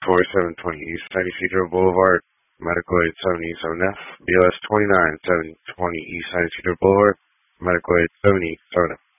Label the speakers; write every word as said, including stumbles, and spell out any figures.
Speaker 1: forty-seven twenty East San Isidro Boulevard, medical aid seventy-seven F, B L S twenty-nine seven twenty East San Isidro Boulevard, medical aid seventy-seven F.